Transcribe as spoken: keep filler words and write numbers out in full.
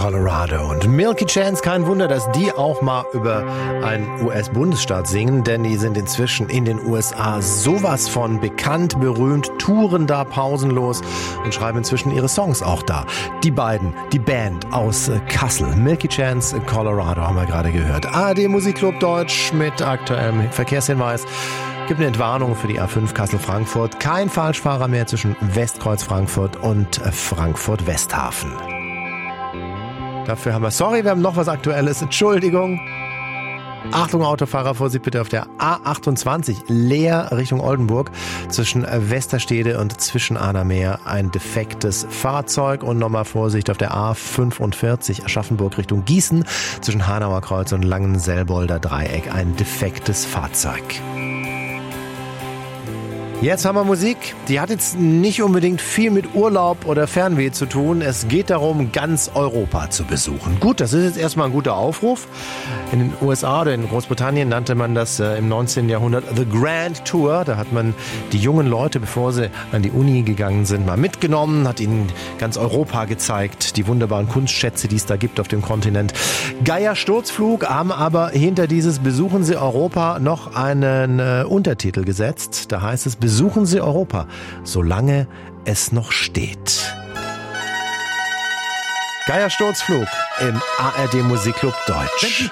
Colorado. Und Milky Chance, kein Wunder, dass die auch mal über einen U S-Bundesstaat singen, denn die sind inzwischen in den U S A sowas von bekannt, berühmt, touren da pausenlos und schreiben inzwischen ihre Songs auch da. Die beiden, die Band aus Kassel, Milky Chance, Colorado, haben wir gerade gehört. A R D Musikclub Deutsch mit aktuellem Verkehrshinweis. Gibt eine Entwarnung für die A fünf Kassel-Frankfurt. Kein Falschfahrer mehr zwischen Westkreuz Frankfurt und Frankfurt-Westhafen. Dafür haben wir, sorry, wir haben noch was Aktuelles. Entschuldigung. Achtung, Autofahrer, Vorsicht bitte auf der A achtundzwanzig, Leer Richtung Oldenburg, zwischen Westerstede und zwischen Ahnermeer ein defektes Fahrzeug. Und nochmal Vorsicht auf der A fünfundvierzig, Aschaffenburg Richtung Gießen, zwischen Hanauer Kreuz und Langenselbolder Dreieck ein defektes Fahrzeug. Jetzt haben wir Musik, die hat jetzt nicht unbedingt viel mit Urlaub oder Fernweh zu tun. Es geht darum, ganz Europa zu besuchen. Gut, das ist jetzt erstmal ein guter Aufruf. In den U S A oder in Großbritannien nannte man das äh, im neunzehnten Jahrhundert The Grand Tour. Da hat man die jungen Leute, bevor sie an die Uni gegangen sind, mal mitgenommen, hat ihnen ganz Europa gezeigt, die wunderbaren Kunstschätze, die es da gibt auf dem Kontinent. Geier Sturzflug haben aber hinter dieses Besuchen Sie Europa noch einen äh, Untertitel gesetzt. Da heißt es, Besuchen Sie Europa, solange es noch steht. Geier Sturzflug im A R D Musikclub Deutsch.